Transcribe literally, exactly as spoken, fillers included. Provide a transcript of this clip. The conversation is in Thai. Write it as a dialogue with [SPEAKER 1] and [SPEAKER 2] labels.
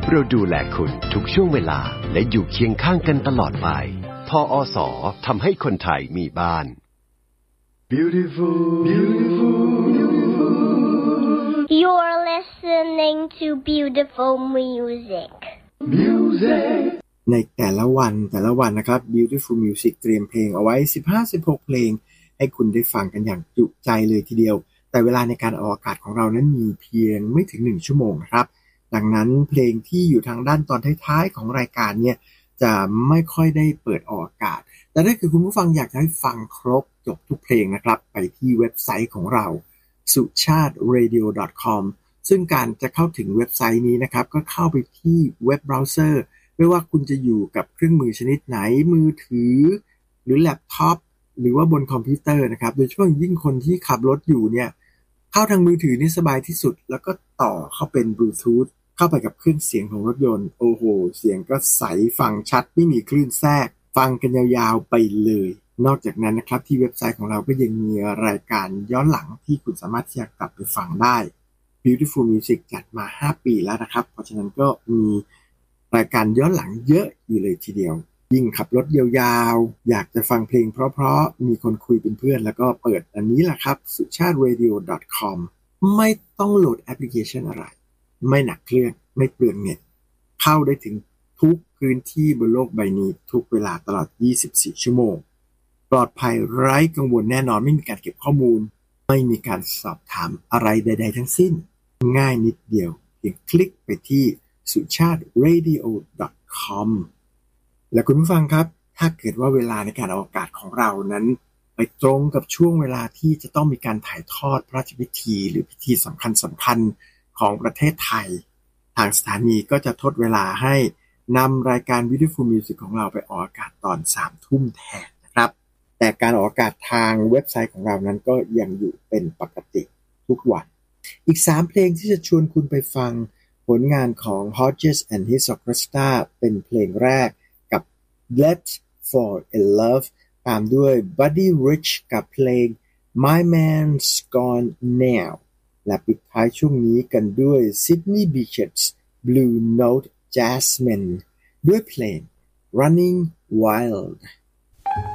[SPEAKER 1] เราดูแลคุณทุกช่วงเวลาและอยู่เคียงข้างกันตลอดไปทอ ส.ทำให้คนไทยมีบ้าน
[SPEAKER 2] Beautiful, beautiful, beautiful.
[SPEAKER 3] You're listening to beautiful music.
[SPEAKER 2] Music.
[SPEAKER 4] ในแต่ละวันแต่ละวันนะครับ Beautiful Music เตรียมเพลงเอาไว้ สิบห้าถึงสิบหก เพลงให้คุณได้ฟังกันอย่างจุใจเลยทีเดียวแต่เวลาในการออกอากาศของเรานั้นมีเพียงไม่ถึงหนึ่งชั่วโมงนะครับดังนั้นเพลงที่อยู่ทางด้านตอนท้ายๆของรายการเนี่ยจะไม่ค่อยได้เปิดออกอากาศแต่ถ้าเกิดคุณผู้ฟังอยากจะให้ฟังครบจบทุกเพลงนะครับไปที่เว็บไซต์ของเรา สุชาติ เรดิโอ ดอท คอม ซึ่งการจะเข้าถึงเว็บไซต์นี้นะครับก็เข้าไปที่เว็บเบราว์เซอร์ไม่ว่าคุณจะอยู่กับเครื่องมือชนิดไหนมือถือหรือแล็ปท็อปหรือว่าบนคอมพิวเตอร์นะครับโดยเฉพาะยิ่งคนที่ขับรถอยู่เนี่ยเข้าทางมือถือนี่สบายที่สุดแล้วก็ต่อเข้าเป็นบลูทูธเข้าไปกับเครื่องเสียงของรถยนต์โอ้โหเสียงก็ใสฟังชัดไม่มีคลื่นแทรกฟังกันยาวๆไปเลยนอกจากนั้นนะครับที่เว็บไซต์ของเราก็ยังมีรายการย้อนหลังที่คุณสามารถที่จะกลับไปฟังได้ Beautiful Music จัดมาห้าปีแล้วนะครับเพราะฉะนั้นก็มีรายการย้อนหลังเยอะอยู่เลยทีเดียวยิ่งขับรถยาวๆอยากจะฟังเพลงเพราะๆมีคนคุยเป็นเพื่อนแล้วก็เปิดอันนี้แหละครับสุชาติ เรดิโอ ดอท คอม ไม่ต้องโหลดแอปพลิเคชันอะไรไม่หนักเครื่องไม่เปลืองเน็ตเข้าได้ถึงทุกพื้นที่บนโลกใบนี้ทุกเวลาตลอดยี่สิบสี่ชั่วโมงปลอดภัยไร้กังวลแน่นอนไม่มีการเก็บข้อมูลไม่มีการสอบถามอะไรใดๆทั้งสิ้นง่ายนิดเดียวเพียงคลิกไปที่สุชาติ เรดิโอ ดอท คอม และคุณผู้ฟังครับถ้าเกิดว่าเวลาในการออกอากาศของเรานั้นไปตรงกับช่วงเวลาที่จะต้องมีการถ่ายทอดพระราชพิธีหรือพิธีสำคัญสำคัญของประเทศไทยทางสถานีก็จะทดเวลาให้นำรายการ Beautiful Music ของเราไปออกอากาศตอน สามทุ่มแทนนะครับแต่การออกอากาศทางเว็บไซต์ของเรานั้นก็ยังอยู่เป็นปกติทุกวันอีกสามเพลงที่จะชวนคุณไปฟังผลงานของ Hodges and his Orchestra เป็นเพลงแรกกับ Let's Fall in Love ตามด้วย Buddy Rich กับเพลง My Man's Gone Now และปิดท้ายช่วงนี้กันด้วย Sidney Bechet's Blue Note Jasmine ด้วยเพลง Running Wild